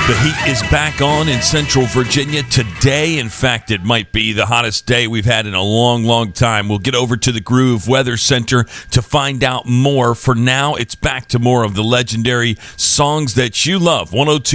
The heat is back on in Central Virginia today. In fact, it might be the hottest day we've had in a long, long time. We'll get over to the Groove Weather Center to find out more. For now, it's back to more of the legendary songs that you love. 102.